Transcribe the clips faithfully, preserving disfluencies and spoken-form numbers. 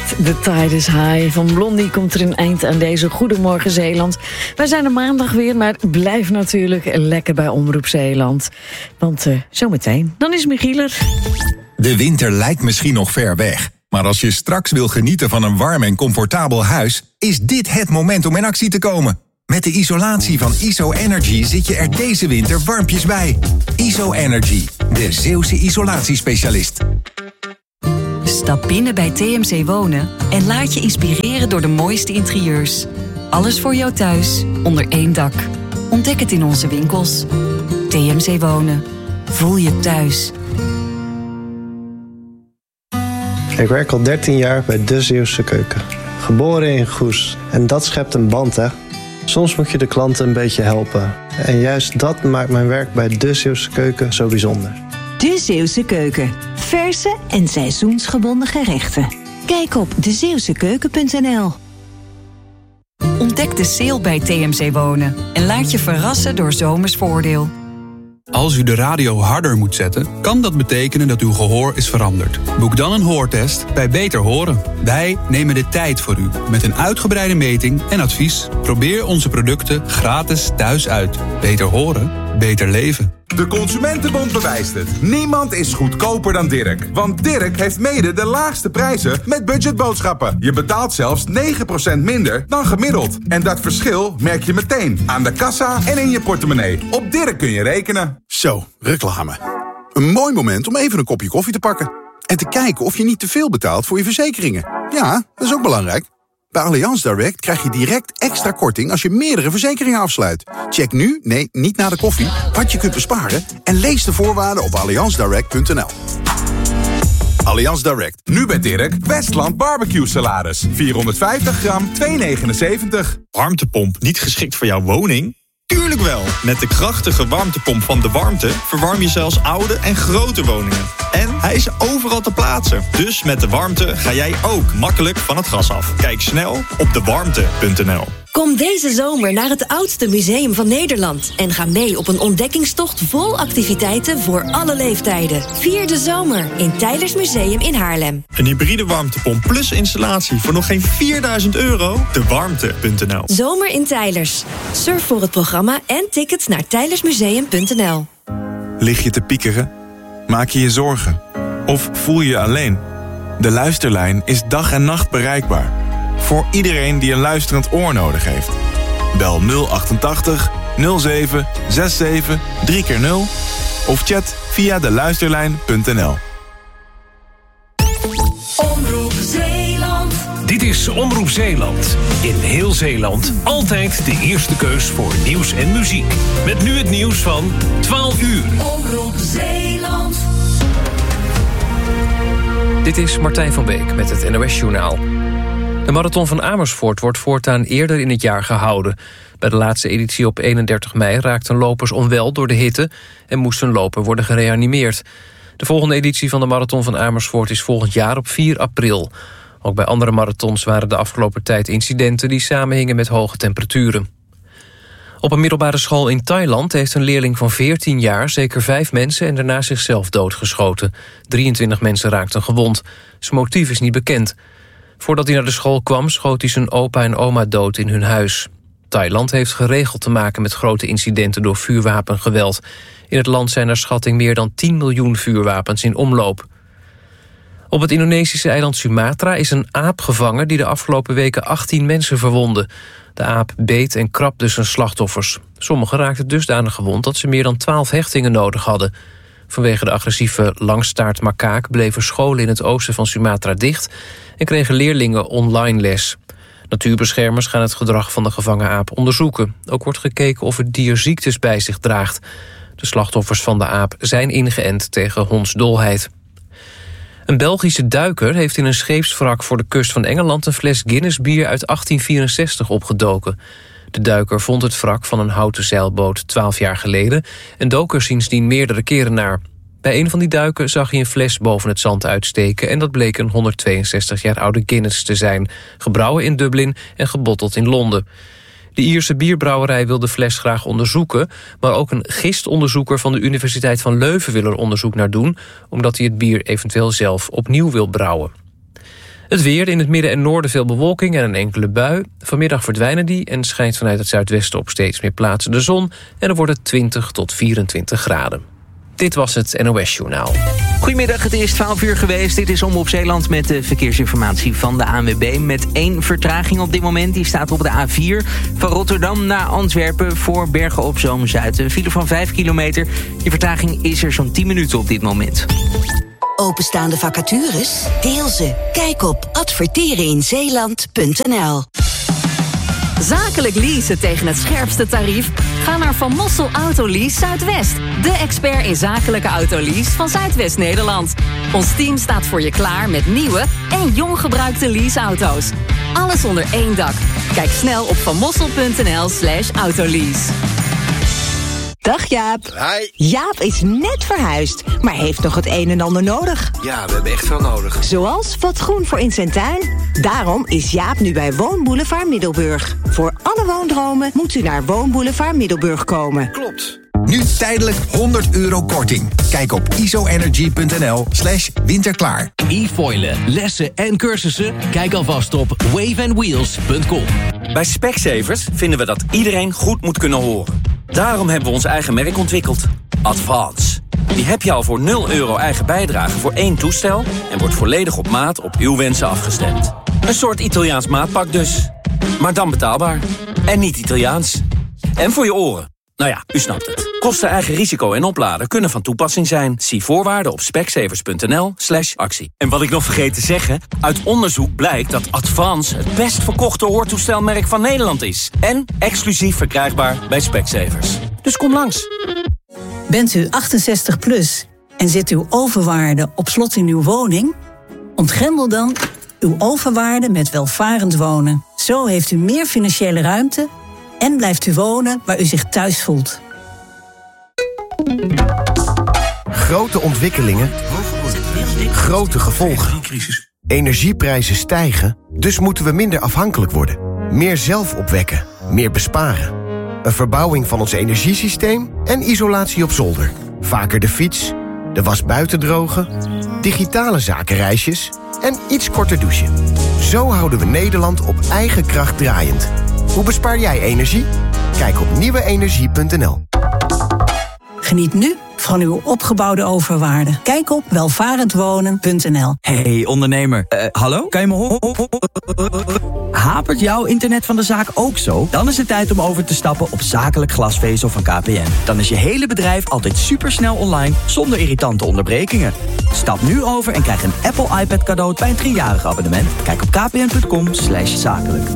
met The Tide is High van Blondie komt er een eind aan deze Goedemorgen Zeeland. Wij zijn er maandag weer, maar blijf natuurlijk lekker bij Omroep Zeeland. Want uh, zometeen, dan is Michiel er. De winter lijkt misschien nog ver weg. Maar als je straks wil genieten van een warm en comfortabel huis, is dit het moment om in actie te komen. Met de isolatie van I S O Energy zit je er deze winter warmpjes bij. I S O Energy, de Zeeuwse isolatiespecialist. Stap binnen bij T M C Wonen en laat je inspireren door de mooiste interieurs. Alles voor jou thuis, onder één dak. Ontdek het in onze winkels. T M C Wonen. Voel je thuis. Ik werk al dertien jaar bij De Zeeuwse Keuken. Geboren in Goes. En dat schept een band, hè. Soms moet je de klanten een beetje helpen. En juist dat maakt mijn werk bij De Zeeuwse Keuken zo bijzonder. De Zeeuwse Keuken. Verse en seizoensgebonden gerechten. Kijk op de zeeuwse keuken punt n l. Ontdek de sale bij T M C Wonen en laat je verrassen door zomers voordeel. Als u de radio harder moet zetten, kan dat betekenen dat uw gehoor is veranderd. Boek dan een hoortest bij Beter Horen. Wij nemen de tijd voor u met een uitgebreide meting en advies. Probeer onze producten gratis thuis uit. Beter horen, beter leven. De Consumentenbond bewijst het. Niemand is goedkoper dan Dirk. Want Dirk heeft mede de laagste prijzen met budgetboodschappen. Je betaalt zelfs negen procent minder dan gemiddeld. En dat verschil merk je meteen aan de kassa en in je portemonnee. Op Dirk kun je rekenen. Zo, reclame. Een mooi moment om even een kopje koffie te pakken. En te kijken of je niet te veel betaalt voor je verzekeringen. Ja, dat is ook belangrijk. Bij Allianz Direct krijg je direct extra korting als je meerdere verzekeringen afsluit. Check nu, nee, niet na de koffie, wat je kunt besparen en lees de voorwaarden op allianz direct punt n l. Allianz Direct. Nu bij Dirk, Westland barbecue salades. vierhonderdvijftig gram, twee negenenzeventig. Warmtepomp niet geschikt voor jouw woning? Tuurlijk wel! Met de krachtige warmtepomp van De Warmte verwarm je zelfs oude en grote woningen. En hij is overal te plaatsen. Dus met De Warmte ga jij ook makkelijk van het gas af. Kijk snel op de warmte punt n l. Kom deze zomer naar het oudste museum van Nederland en ga mee op een ontdekkingstocht vol activiteiten voor alle leeftijden. Vier de zomer in Teylers Museum in Haarlem. Een hybride warmtepomp plus installatie voor nog geen vierduizend euro? de warmte punt n l. Zomer in Teylers. Surf voor het programma en tickets naar teylersmuseum punt n l. Lig je te piekeren? Maak je je zorgen? Of voel je je alleen? De Luisterlijn is dag en nacht bereikbaar. Voor iedereen die een luisterend oor nodig heeft. Bel nul achtentachtig nul zeven zevenenzestig drie keer nul of chat via de luisterlijn punt n l. Omroep Zeeland. Dit is Omroep Zeeland. In heel Zeeland altijd de eerste keus voor nieuws en muziek. Met nu het nieuws van twaalf uur. Omroep Zeeland. Dit is Martijn van Beek met het N O S-journaal. De marathon van Amersfoort wordt voortaan eerder in het jaar gehouden. Bij de laatste editie op eenendertig mei raakten lopers onwel door de hitte en moest een loper worden gereanimeerd. De volgende editie van de marathon van Amersfoort is volgend jaar op vier april. Ook bij andere marathons waren de afgelopen tijd incidenten die samenhingen met hoge temperaturen. Op een middelbare school in Thailand heeft een leerling van veertien jaar zeker vijf mensen en daarna zichzelf doodgeschoten. drieëntwintig mensen raakten gewond. Zijn motief is niet bekend. Voordat hij naar de school kwam, schoot hij zijn opa en oma dood in hun huis. Thailand heeft geregeld te maken met grote incidenten door vuurwapengeweld. In het land zijn naar schatting meer dan tien miljoen vuurwapens in omloop. Op het Indonesische eiland Sumatra is een aap gevangen die de afgelopen weken achttien mensen verwondde. De aap beet en krabde zijn slachtoffers. Sommigen raakten dusdanig gewond dat ze meer dan twaalf hechtingen nodig hadden. Vanwege de agressieve langstaartmakaak bleven scholen in het oosten van Sumatra dicht en kregen leerlingen online les. Natuurbeschermers gaan het gedrag van de gevangen aap onderzoeken. Ook wordt gekeken of het dier ziektes bij zich draagt. De slachtoffers van de aap zijn ingeënt tegen hondsdolheid. Een Belgische duiker heeft in een scheepswrak voor de kust van Engeland een fles Guinness bier uit achttien vierenzestig opgedoken. De duiker vond het wrak van een houten zeilboot twaalf jaar geleden en dook er sindsdien meerdere keren naar. Bij een van die duiken zag hij een fles boven het zand uitsteken en dat bleek een honderdtweeënzestig jaar oude Guinness te zijn, gebrouwen in Dublin en gebotteld in Londen. De Ierse bierbrouwerij wil de fles graag onderzoeken, maar ook een gistonderzoeker van de Universiteit van Leuven wil er onderzoek naar doen, omdat hij het bier eventueel zelf opnieuw wil brouwen. Het weer, in het midden en noorden veel bewolking en een enkele bui. Vanmiddag verdwijnen die en schijnt vanuit het zuidwesten op steeds meer plaatsen de zon. En dan wordt het twintig tot vierentwintig graden. Dit was het N O S-journaal. Goedemiddag, het is twaalf uur geweest. Dit is Omroep Zeeland met de verkeersinformatie van de A N W B. Met één vertraging op dit moment. Die staat op de A vier van Rotterdam naar Antwerpen voor Bergen op Zoom-Zuid. Een file van vijf kilometer. Die vertraging is er zo'n tien minuten op dit moment. Openstaande vacatures? Deel ze. Kijk op adverteren in zeeland punt n l. Zakelijk leasen tegen het scherpste tarief? Ga naar Van Mossel Autolease Zuidwest. De expert in zakelijke autolease van Zuidwest-Nederland. Ons team staat voor je klaar met nieuwe en jong gebruikte leaseauto's. Alles onder één dak. Kijk snel op vanmossel punt n l slash autolease. Dag Jaap. Hi. Jaap is net verhuisd, maar heeft nog het een en ander nodig. Ja, we hebben echt veel nodig. Zoals wat groen voor in zijn tuin. Daarom is Jaap nu bij Woonboulevard Middelburg. Voor alle woondromen moet u naar Woonboulevard Middelburg komen. Klopt. Nu tijdelijk honderd euro korting. Kijk op isoenergy.nl slash winterklaar. E-foilen, lessen en cursussen? Kijk alvast op wave and wheels punt com. Bij Specsavers vinden we dat iedereen goed moet kunnen horen. Daarom hebben we ons eigen merk ontwikkeld. Advance. Die heb je al voor nul euro eigen bijdrage voor één toestel en wordt volledig op maat op uw wensen afgestemd. Een soort Italiaans maatpak dus. Maar dan betaalbaar. En niet Italiaans. En voor je oren. Nou ja, u snapt het. Kosten, eigen risico en opladen kunnen van toepassing zijn. Zie voorwaarden op specsavers.nl slash actie. En wat ik nog vergeet te zeggen, uit onderzoek blijkt dat Advance het best verkochte hoortoestelmerk van Nederland is. En exclusief verkrijgbaar bij Specsavers. Dus kom langs. Bent u achtenzestig plus en zit uw overwaarde op slot in uw woning? Ontgrendel dan uw overwaarde met welvarend wonen. Zo heeft u meer financiële ruimte en blijft u wonen waar u zich thuis voelt. Grote ontwikkelingen, grote gevolgen. Energieprijzen stijgen, dus moeten we minder afhankelijk worden. Meer zelf opwekken, meer besparen. Een verbouwing van ons energiesysteem en isolatie op zolder. Vaker de fiets, de was buiten drogen, digitale zakenreisjes en iets korter douchen. Zo houden we Nederland op eigen kracht draaiend. Hoe bespaar jij energie? Kijk op nieuwe energie punt n l. Geniet nu van uw opgebouwde overwaarde. Kijk op welvarendwonen punt n l. Hey ondernemer, uh, hallo? Kan je me horen? Hapert jouw internet van de zaak ook zo? Dan is het tijd om over te stappen op zakelijk glasvezel van K P N. Dan is je hele bedrijf altijd supersnel online zonder irritante onderbrekingen. Stap nu over en krijg een Apple iPad cadeau bij een driejarig abonnement. Kijk op kpn.com slash zakelijk.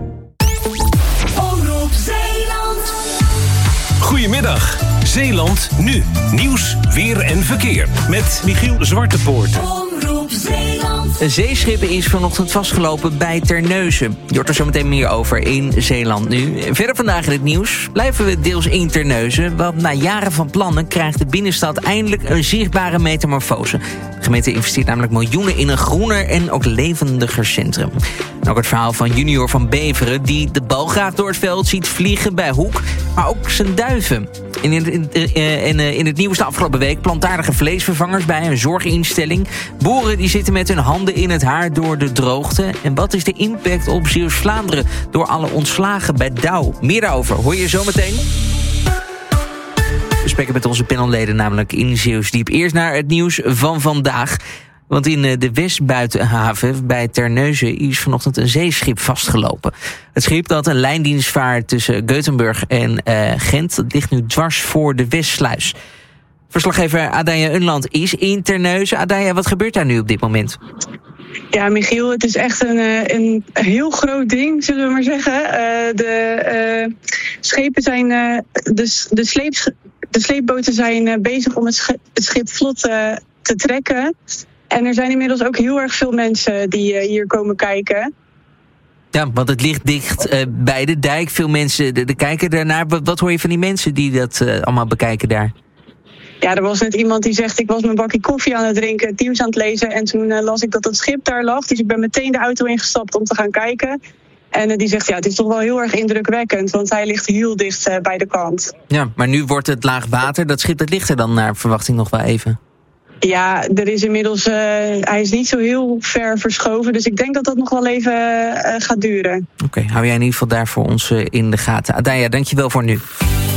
Goedemiddag, Zeeland nu. Nieuws, weer en verkeer. Met Michiel Zwartepoort. Een zeeschip is vanochtend vastgelopen bij Terneuzen. Je hoort er zo meteen meer over in Zeeland nu. Verder vandaag in het nieuws blijven we deels in Terneuzen. Want na jaren van plannen krijgt de binnenstad eindelijk een zichtbare metamorfose. De gemeente investeert namelijk miljoenen in een groener en ook levendiger centrum. En ook het verhaal van Junior van Beveren, die de bal graag door het veld ziet vliegen bij Hoek, maar ook zijn duiven. In, in, in, in, in het nieuws de afgelopen week plantaardige vleesvervangers bij een zorginstelling. Boeren die zitten met hun handen in het haar door de droogte. En wat is de impact op Zeeuws-Vlaanderen door alle ontslagen bij Douw? Meer daarover hoor je zometeen. We spreken met onze panelleden namelijk in Zeeuwsdiep. Eerst naar het nieuws van vandaag. Want in de Westbuitenhaven bij Terneuzen is vanochtend een zeeschip vastgelopen. Het schip dat een lijndienst vaart tussen Gothenburg en uh, Gent, dat ligt nu dwars voor de Westsluis. Verslaggever Adaya Unland is in Terneuzen. Adaya, wat gebeurt daar nu op dit moment? Ja, Michiel, het is echt een, een heel groot ding, zullen we maar zeggen. Uh, de uh, schepen zijn, uh, de, de, sleeps, de sleepboten zijn uh, bezig om het schip, het schip vlot uh, te trekken. En er zijn inmiddels ook heel erg veel mensen die uh, hier komen kijken. Ja, want het ligt dicht uh, bij de dijk. Veel mensen de, de kijken daarnaar. Wat, wat hoor je van die mensen die dat uh, allemaal bekijken daar? Ja, er was net iemand die zegt, ik was mijn bakje koffie aan het drinken, het nieuws aan het lezen. En toen uh, las ik dat het schip daar lag. Dus ik ben meteen de auto ingestapt om te gaan kijken. En uh, die zegt, ja, het is toch wel heel erg indrukwekkend, want hij ligt heel dicht uh, bij de kant. Ja, maar nu wordt het laag water. Dat schip dat ligt er dan naar verwachting nog wel even. Ja, er is inmiddels, uh, hij is niet zo heel ver verschoven. Dus ik denk dat dat nog wel even uh, gaat duren. Oké, okay, hou jij in ieder geval daar voor ons uh, in de gaten. Adaya, dankjewel voor nu.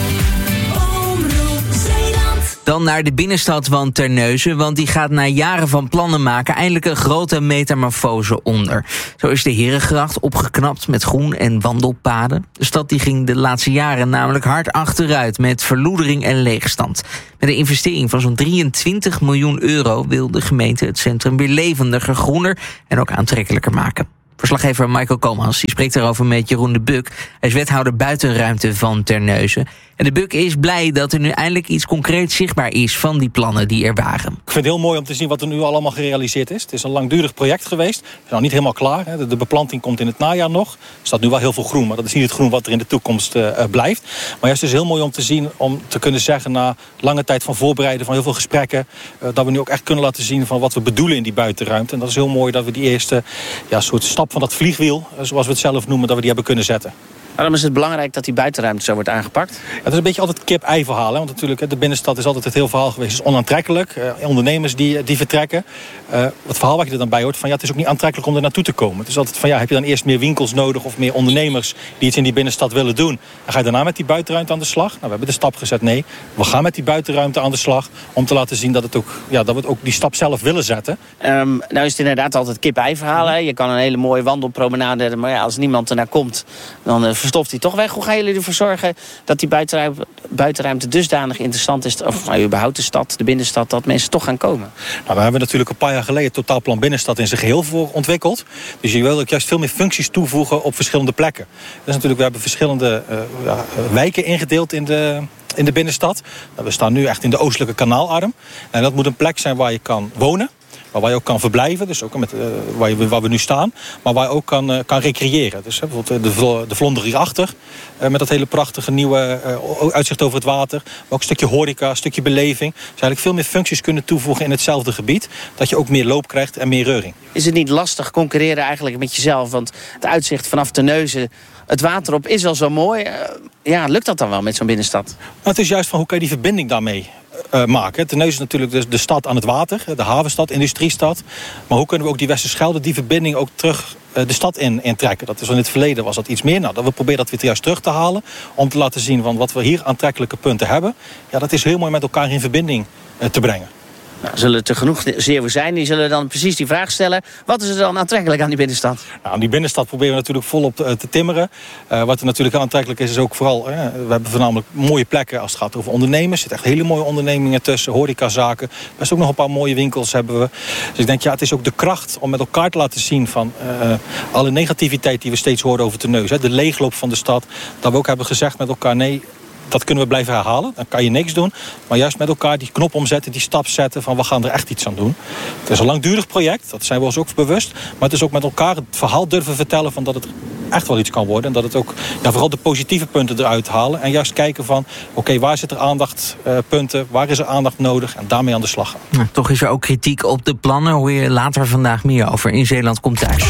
Dan naar de binnenstad van Terneuzen, want die gaat na jaren van plannen maken eindelijk een grote metamorfose onder. Zo is de Herengracht opgeknapt met groen en wandelpaden. De stad die ging de laatste jaren namelijk hard achteruit met verloedering en leegstand. Met een investering van zo'n drieëntwintig miljoen euro wil de gemeente het centrum weer levendiger, groener en ook aantrekkelijker maken. Verslaggever Michael Komans die spreekt daarover met Jeroen de Buk. Hij is wethouder buitenruimte van Terneuzen. En de Buk is blij dat er nu eindelijk iets concreets zichtbaar is van die plannen die er waren. Ik vind het heel mooi om te zien wat er nu allemaal gerealiseerd is. Het is een langdurig project geweest. Het is nog niet helemaal klaar. Hè. De beplanting komt in het najaar nog. Er staat nu wel heel veel groen, maar dat is niet het groen wat er in de toekomst uh, blijft. Maar juist is het heel mooi om te zien, om te kunnen zeggen na lange tijd van voorbereiden, van heel veel gesprekken, uh, dat we nu ook echt kunnen laten zien van wat we bedoelen in die buitenruimte. En dat is heel mooi dat we die eerste ja, soort stap van dat vliegwiel, zoals we het zelf noemen, dat we die hebben kunnen zetten. Waarom is het belangrijk dat die buitenruimte zo wordt aangepakt? Ja, het is een beetje altijd kip-ei verhaal. Hè? Want natuurlijk, de binnenstad is altijd het heel verhaal geweest. Het is onaantrekkelijk. Uh, ondernemers die, die vertrekken. Uh, het verhaal wat je er dan bij hoort, van ja, het is ook niet aantrekkelijk om er naartoe te komen. Het is altijd van ja, heb je dan eerst meer winkels nodig of meer ondernemers die iets in die binnenstad willen doen? Dan ga je daarna met die buitenruimte aan de slag. Nou, we hebben de stap gezet. Nee, we gaan met die buitenruimte aan de slag om te laten zien dat, het ook, ja, dat we het ook die stap zelf willen zetten. Um, nou is het inderdaad altijd kip-ei verhaal. Hè? Je kan een hele mooie wandelpromenade hebben, maar ja, als niemand ernaar komt, dan uh, verstoft hij toch weg. Hoe gaan jullie ervoor zorgen dat die buitenruimte, buitenruimte dusdanig interessant is, of nou, überhaupt de stad, de binnenstad, dat mensen toch gaan komen? Nou, we hebben natuurlijk een paar jaar geleden het totaalplan binnenstad in zijn geheel voor ontwikkeld. Dus je wil ook juist veel meer functies toevoegen op verschillende plekken. Dus natuurlijk, we hebben verschillende uh, ja, wijken ingedeeld in de, in de binnenstad. Nou, we staan nu echt in de oostelijke kanaalarm. En dat moet een plek zijn waar je kan wonen. Waar je ook kan verblijven, dus ook met, uh, waar, je, waar we nu staan. Maar waar je ook kan, uh, kan recreëren. Dus uh, bijvoorbeeld de, de Vlonder hierachter. Uh, met dat hele prachtige nieuwe uh, uitzicht over het water. Maar ook een stukje horeca, een stukje beleving. Dus eigenlijk veel meer functies kunnen toevoegen in hetzelfde gebied. Dat je ook meer loop krijgt en meer reuring. Is het niet lastig concurreren eigenlijk met jezelf? Want het uitzicht vanaf Terneuzen, het water op, is wel zo mooi. Uh, ja, lukt dat dan wel met zo'n binnenstad? Nou, het is juist van hoe kan je die verbinding daarmee Uh, maken. Terneuzen is natuurlijk de, de stad aan het water, de havenstad, industriestad. Maar hoe kunnen we ook die Westerschelde, die verbinding ook terug uh, de stad in, in trekken? Dat is in het verleden was dat iets meer. Nou, dat we proberen dat weer juist terug te halen. Om te laten zien van wat we hier aantrekkelijke punten hebben. Ja, dat is heel mooi met elkaar in verbinding uh, te brengen. Nou, zullen er genoeg zeeuwen zijn, die zullen dan precies die vraag stellen. Wat is er dan aantrekkelijk aan die binnenstad? Nou, aan die binnenstad proberen we natuurlijk volop te, te timmeren. Uh, wat er natuurlijk aantrekkelijk is, is ook vooral, uh, we hebben voornamelijk mooie plekken als het gaat over ondernemers. Er zitten echt hele mooie ondernemingen tussen, horecazaken. Best ook nog een paar mooie winkels hebben we. Dus ik denk, ja, het is ook de kracht om met elkaar te laten zien van uh, alle negativiteit die we steeds horen over Terneuzen. De leegloop van de stad. Dat we ook hebben gezegd met elkaar, nee, dat kunnen we blijven herhalen. Dan kan je niks doen. Maar juist met elkaar die knop omzetten, die stap zetten van we gaan er echt iets aan doen. Het is een langdurig project, dat zijn we ons ook bewust. Maar het is ook met elkaar het verhaal durven vertellen van dat het echt wel iets kan worden. En dat het ook ja, vooral de positieve punten eruit halen. En juist kijken van oké, okay, waar zit er aandachtspunten, uh, waar is er aandacht nodig en daarmee aan de slag gaan. Nou, toch is er ook kritiek op de plannen. Hoor je later vandaag meer over in Zeeland komt thuis.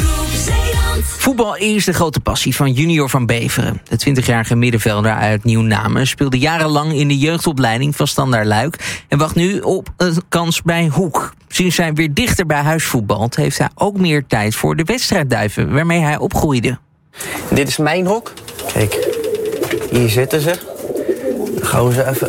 Voetbal is de grote passie van Junior van Beveren. De twintigjarige middenvelder uit Nieuw-Namen speelde jarenlang in de jeugdopleiding van Standaard Luik en wacht nu op een kans bij Hoek. Sinds hij weer dichter bij huis voetbalt, heeft hij ook meer tijd voor de wedstrijdduiven waarmee hij opgroeide. Dit is mijn hok. Kijk, hier zitten ze. Dan gaan we ze even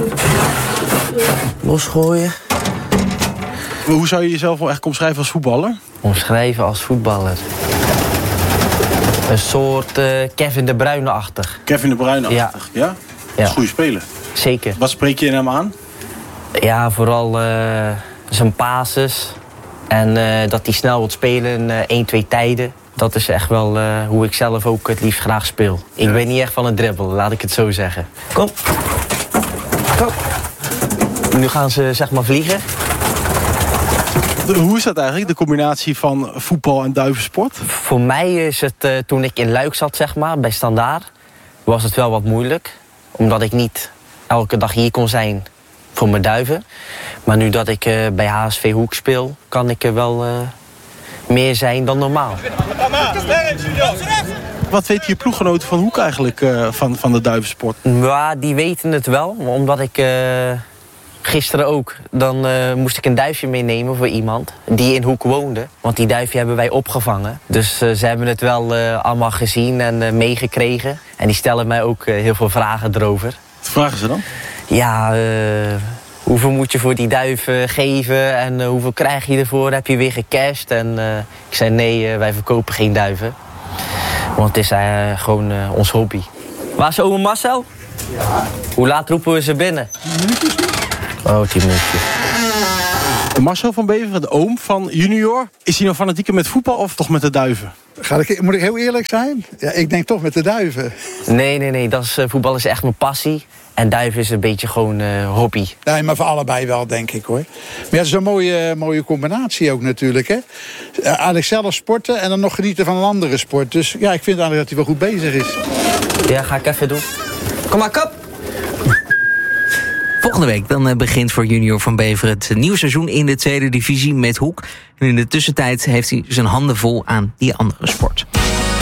losgooien. Hoe zou je jezelf wel echt omschrijven als voetballer? Omschrijven als voetballer. Een soort uh, Kevin de Bruyne-achtig. Kevin de Bruyne-achtig, ja? ja? Dat is een goede speler. Zeker. Wat spreek je in hem aan? Ja, vooral uh, zijn passes. En uh, dat hij snel wilt spelen, uh, één, twee tijden. Dat is echt wel uh, hoe ik zelf ook het liefst graag speel. Ik ja. ben niet echt van het dribbelen, laat ik het zo zeggen. Kom. Kom. Nu gaan ze zeg maar vliegen. Hoe is dat eigenlijk, de combinatie van voetbal en duivensport? Voor mij is het, uh, toen ik in Luik zat, zeg maar, bij Standaard, was het wel wat moeilijk. Omdat ik niet elke dag hier kon zijn voor mijn duiven. Maar nu dat ik uh, bij H S V Hoek speel, kan ik er wel uh, meer zijn dan normaal. Wat weten je ploeggenoten van Hoek eigenlijk uh, van, van de duivensport? Ja, die weten het wel, omdat ik... Uh, Gisteren ook. Dan uh, moest ik een duifje meenemen voor iemand die in Hoek woonde. Want die duifje hebben wij opgevangen. Dus uh, ze hebben het wel uh, allemaal gezien en uh, meegekregen. En die stellen mij ook uh, heel veel vragen erover. Wat vragen ze dan? Ja, uh, hoeveel moet je voor die duif uh, geven en uh, hoeveel krijg je ervoor? Heb je weer gecashed? En uh, ik zei nee, uh, wij verkopen geen duiven. Want het is uh, gewoon uh, ons hobby. Waar is oma Marcel? Ja. Hoe laat roepen we ze binnen? Minuutjes nu? Oh, tien minuutjes. Marcel van Beveren, de oom van Junior. Is hij nou fanatieker met voetbal of toch met de duiven? Ga ik, moet ik heel eerlijk zijn? Ja, ik denk toch met de duiven. Nee, nee, nee. Dat is, uh, voetbal is echt mijn passie. En duiven is een beetje gewoon uh, hobby. Nee, maar voor allebei wel, denk ik, hoor. Maar ja, het is een mooie, mooie combinatie ook natuurlijk, hè. Uh, Alex zelf sporten en dan nog genieten van een andere sport. Dus ja, ik vind eigenlijk dat hij wel goed bezig is. Ja, ga ik even doen. Kom maar, kap! Volgende week dan begint voor Junior van Beveren het nieuwe seizoen in de tweede divisie met Hoek. En in de tussentijd heeft hij zijn handen vol aan die andere sport.